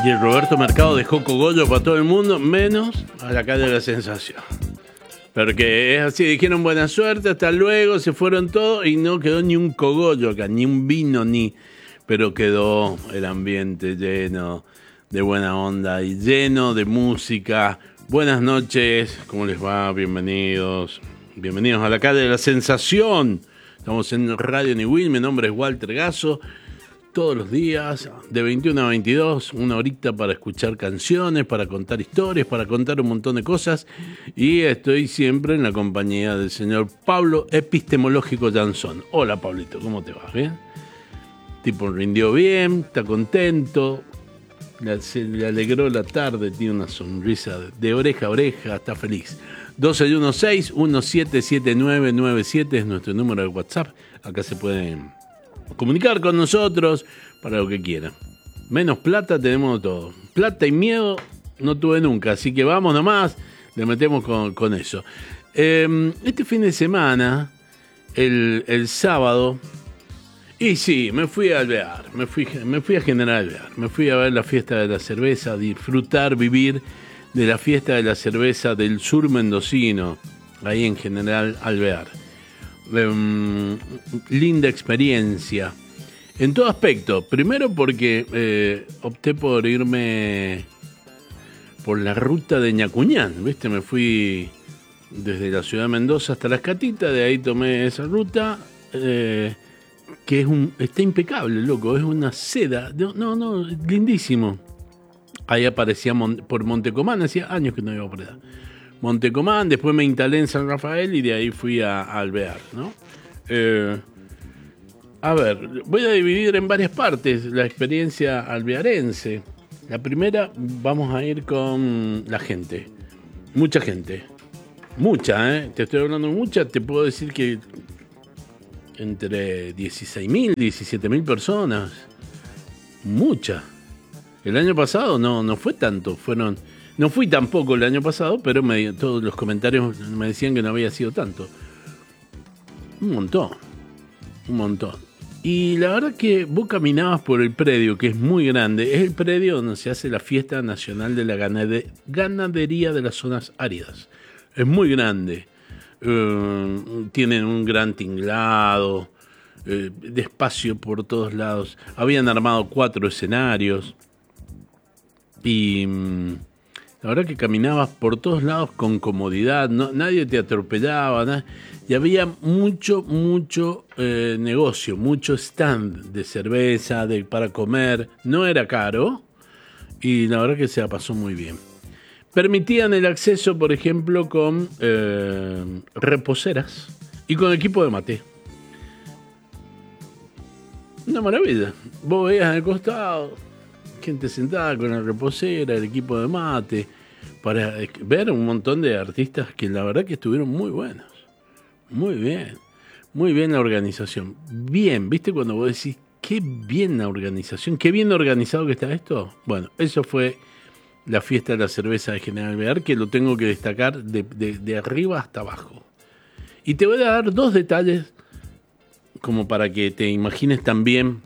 Y el Roberto Mercado dejó cogollo para todo el mundo, menos a la calle de la Sensación. Porque es así, dijeron buena suerte, hasta luego, se fueron todos y no quedó ni un cogollo acá, ni un vino, pero quedó el ambiente lleno de buena onda y lleno de música. Buenas noches, ¿cómo les va? Bienvenidos a la calle de la Sensación. Estamos en Radio Niwil, mi nombre es Walter Gasso. Todos los días, de 21 a 22, una horita para escuchar canciones, para contar historias, para contar un montón de cosas. Y estoy siempre en la compañía del señor Pablo Epistemológico Jansson. Hola, Pablito, ¿cómo te va? ¿Bien? Tipo, rindió bien, está contento, se le alegró la tarde, tiene una sonrisa de oreja a oreja, está feliz. 1216-177997 es nuestro número de WhatsApp. Acá se pueden comunicar con nosotros para lo que quieran. Menos plata tenemos todo. Plata y miedo no tuve nunca, así que vamos nomás, le metemos con eso. Este fin de semana, el sábado, y sí, me fui a Alvear, me fui a General Alvear, me fui a ver la fiesta de la cerveza, a disfrutar, vivir de la fiesta de la cerveza del sur mendocino, ahí en General Alvear. Linda experiencia en todo aspecto. Primero porque opté por irme por la ruta de Ñacuñán, ¿viste? Me fui desde la ciudad de Mendoza hasta Las Catitas, de ahí tomé esa ruta que está impecable, loco, es una seda, no, lindísimo. Ahí aparecía por Montecomán, hacía años que no iba por allá. Montecomán, después me instalé en San Rafael y de ahí fui a Alvear, ¿no? A ver, voy a dividir en varias partes la experiencia alvearense. La primera, vamos a ir con la gente. Mucha gente. Mucha, te estoy hablando de mucha. Te puedo decir que entre 16.000, 17.000 personas. Mucha. El año pasado no fue tanto, no fui tampoco el año pasado, pero todos los comentarios me decían que no había sido tanto. Un montón. Y la verdad que vos caminabas por el predio, que es muy grande. Es el predio donde se hace la fiesta nacional de la ganadería de las zonas áridas. Es muy grande. Tienen un gran tinglado, de espacio por todos lados. Habían armado 4 escenarios. Y la verdad que caminabas por todos lados con comodidad, nadie te atropellaba, y había mucho negocio, mucho stand de cerveza, para comer, no era caro, y la verdad que se la pasó muy bien. Permitían el acceso, por ejemplo, con reposeras y con equipo de mate. Una maravilla, vos veías al costado gente sentada con la reposera, el equipo de mate, para ver un montón de artistas que la verdad que estuvieron muy buenos. Muy bien la organización. Bien, ¿viste cuando vos decís qué bien la organización, qué bien organizado que está esto? Bueno, eso fue la fiesta de la cerveza de General Alvear, que lo tengo que destacar de arriba hasta abajo. Y te voy a dar 2 detalles como para que te imagines también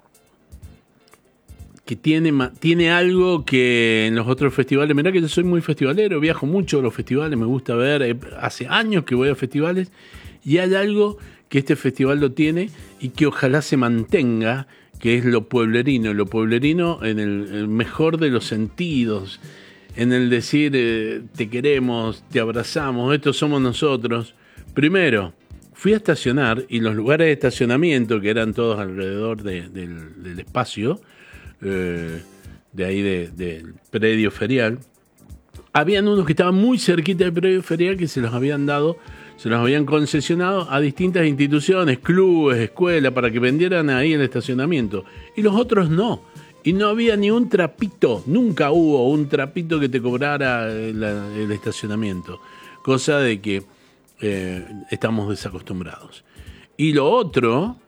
que tiene algo que en los otros festivales, mirá que yo soy muy festivalero, viajo mucho a los festivales, me gusta ver, hace años que voy a festivales, y hay algo que este festival lo tiene y que ojalá se mantenga, que es lo pueblerino en el mejor de los sentidos, en el decir te queremos, te abrazamos, estos somos nosotros. Primero, fui a estacionar y los lugares de estacionamiento, que eran todos alrededor del espacio, de ahí del predio ferial, habían unos que estaban muy cerquita del predio ferial que se los habían concesionado a distintas instituciones, clubes, escuelas, para que vendieran ahí el estacionamiento, y los otros no, y no había ni un trapito, nunca hubo un trapito que te cobrara el estacionamiento, cosa de que estamos desacostumbrados. Y lo otro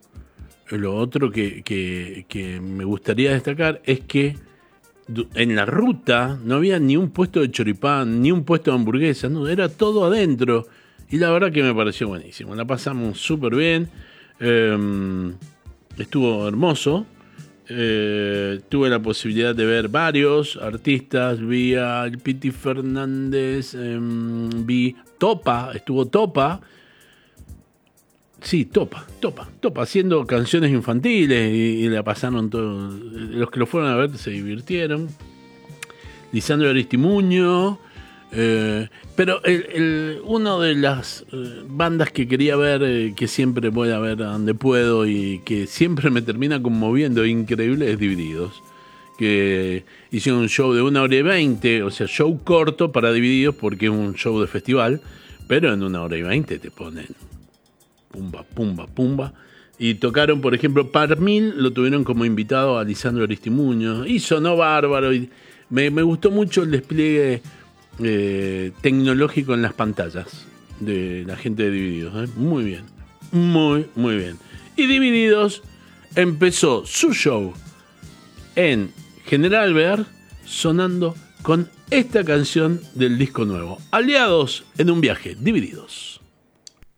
que me gustaría destacar es que en la ruta no había ni un puesto de choripán, ni un puesto de hamburguesas, no, era todo adentro. Y la verdad que me pareció buenísimo. La pasamos súper bien. Estuvo hermoso. tuve la posibilidad de ver varios artistas. Vi al Piti Fernández, vi Topa, estuvo Topa. Sí, Topa, haciendo canciones infantiles y la pasaron todos. Los que lo fueron a ver se divirtieron. Lisandro Aristimuño. Pero uno de las bandas que quería ver, que siempre voy a ver a donde puedo y que siempre me termina conmoviendo, increíble, es Divididos. Que hicieron un show de 1 hora y 20, o sea, show corto para Divididos porque es un show de festival, pero en 1 hora y 20 te ponen pumba, pumba, pumba. Y tocaron, por ejemplo, Parmil, lo tuvieron como invitado a Lisandro Aristimuño, y sonó bárbaro. Y me gustó mucho el despliegue tecnológico en las pantallas de la gente de Divididos. Muy bien, muy bien. Y Divididos empezó su show en General Alvear sonando con esta canción del disco nuevo, Aliados en un viaje, Divididos.